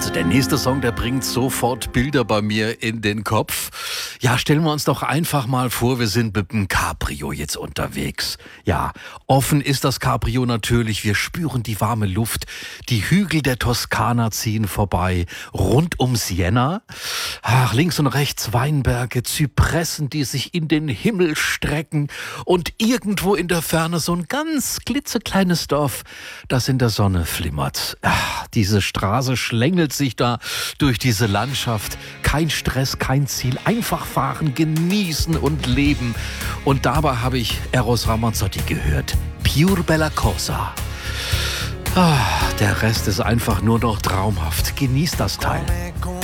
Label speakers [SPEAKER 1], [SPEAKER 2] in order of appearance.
[SPEAKER 1] Also der nächste Song, der bringt sofort Bilder bei mir in den Kopf. Ja, stellen wir uns doch einfach mal vor, wir sind mit dem Cabrio jetzt unterwegs. Ja, offen ist das Cabrio natürlich. Wir spüren die warme Luft. Die Hügel der Toskana ziehen vorbei. Rund um Siena. Ach, links und rechts Weinberge, Zypressen, die sich in den Himmel strecken. Und irgendwo in der Ferne so ein ganz klitzekleines Dorf, das in der Sonne flimmert. Ach, diese Straße schlängelt sich da durch diese Landschaft. Kein Stress, kein Ziel. Einfach fahren, genießen und leben. Und dabei habe ich Eros Ramazzotti gehört. Pure Bella Cosa. Ah, der Rest ist einfach nur noch traumhaft. Genießt das Teil.